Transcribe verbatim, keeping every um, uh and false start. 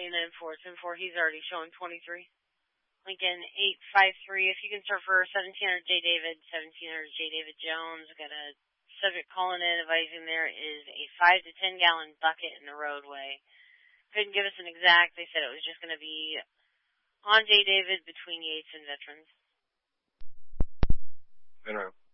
nine four ten four. He's already showing twenty-three. Lincoln eight five three. If you can start for seventeen hundred J. David, seventeen hundred J. David Jones. Got a subject calling in advising there is a five to ten gallon bucket in the roadway. Couldn't give us an exact. They said it was just going to be on J. David between Yates and Veterans. Monroe.